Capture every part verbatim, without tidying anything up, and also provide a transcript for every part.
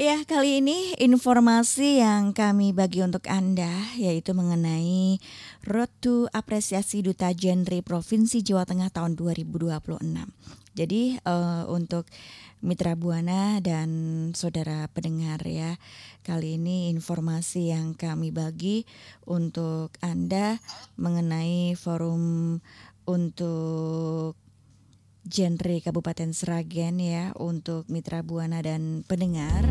Ya, kali ini informasi yang kami bagi untuk Anda yaitu mengenai Road to Apresiasi Duta Genre Provinsi Jawa Tengah tahun dua ribu dua puluh enam. Jadi eh, untuk Mitra Buana dan saudara pendengar ya, kali ini informasi yang kami bagi untuk Anda mengenai forum untuk genre Kabupaten Sragen ya untuk Mitra Buana dan pendengar.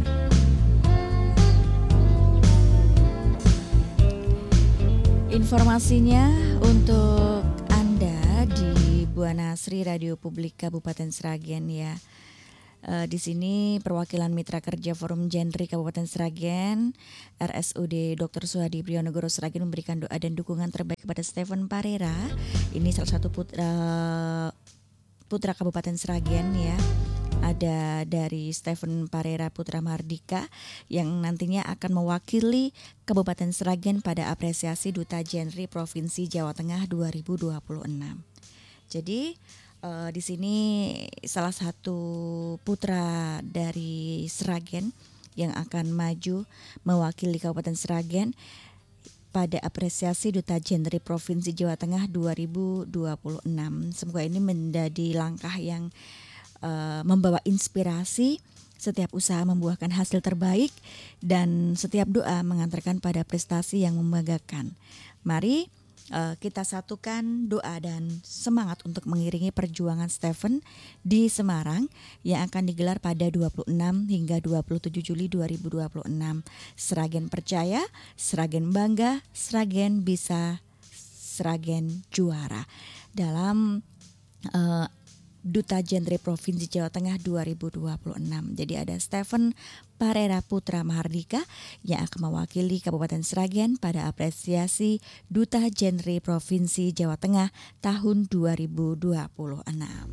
Informasinya untuk Anda di Buana Sri Radio Publik Kabupaten Sragen ya. Uh, di sini perwakilan Mitra Kerja Forum Genre Kabupaten Sragen, R S U D dokter Suhadi Prijonegoro Sragen memberikan doa dan dukungan terbaik kepada Stephen Parera. Ini salah satu putra putra Kabupaten Sragen ya. Ada dari Stephen Parera Putra Mahardika yang nantinya akan mewakili Kabupaten Sragen pada apresiasi Duta Genre Provinsi Jawa Tengah dua ribu dua puluh enam. Jadi uh, di sini salah satu putra dari Sragen yang akan maju mewakili Kabupaten Sragen pada apresiasi Duta Genre Provinsi Jawa Tengah dua ribu dua puluh enam. Semoga ini menjadi langkah yang uh, membawa inspirasi, setiap usaha membuahkan hasil terbaik, dan setiap doa mengantarkan pada prestasi yang membanggakan. Mari uh, kita satukan doa dan semangat untuk mengiringi perjuangan Stephen di Semarang yang akan digelar pada dua puluh enam hingga dua puluh tujuh Juli dua ribu dua puluh enam. Sragen percaya, Sragen bangga, Sragen bisa, Sragen juara. Dalam uh, Duta Genre Provinsi Jawa Tengah dua ribu dua puluh enam. Jadi ada Stephen Parera Putra Mahardika yang akan mewakili Kabupaten Sragen pada apresiasi Duta Genre Provinsi Jawa Tengah tahun dua ribu dua puluh enam.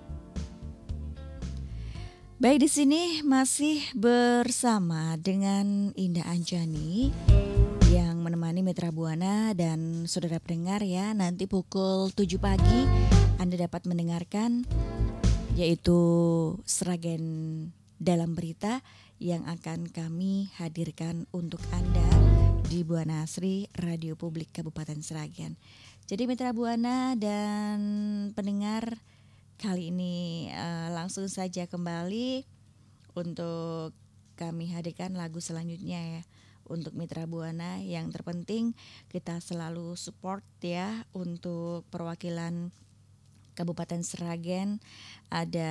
Baik, di sini masih bersama dengan Indah Anjani yang menemani Mitra Buana dan saudara pendengar ya. Nanti pukul tujuh pagi Anda dapat mendengarkan yaitu Sragen Dalam Berita yang akan kami hadirkan untuk Anda di Buana Sri Radio Publik Kabupaten Sragen. Jadi Mitra Buana dan pendengar, kali ini uh, langsung saja kembali untuk kami hadirkan lagu selanjutnya ya. Untuk Mitra Buana yang terpenting kita selalu support ya untuk perwakilan Kabupaten Sragen. Ada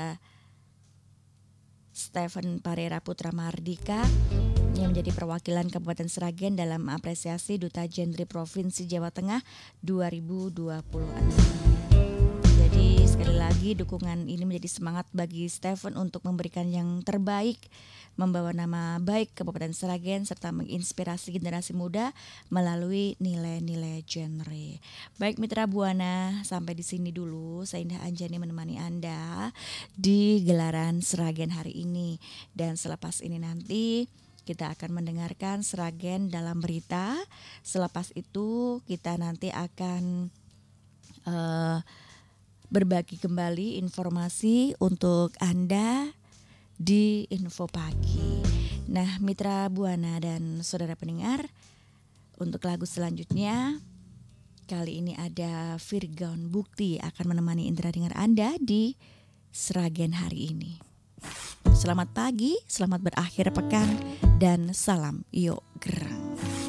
Stephen Parera Putra Mahardika yang menjadi perwakilan Kabupaten Sragen dalam apresiasi Duta Genre Provinsi Jawa Tengah dua ribu dua puluh enam. Jadi sekali lagi dukungan ini menjadi semangat bagi Stephen untuk memberikan yang terbaik, membawa nama baik Kabupaten Sragen serta menginspirasi generasi muda melalui nilai-nilai genre. Baik Mitra Buana, sampai di sini dulu saya Indah Anjani menemani Anda di gelaran Sragen hari ini, dan selepas ini nanti kita akan mendengarkan Sragen Dalam Berita. Selepas itu kita nanti akan uh, berbagi kembali informasi untuk Anda di Info Pagi. Nah, Mitra Buana dan saudara pendengar, untuk lagu selanjutnya kali ini ada Virgon Bukti akan menemani indera dengar Anda di Sragen hari ini. Selamat pagi, selamat berakhir pekan, dan salam Yo Gerak.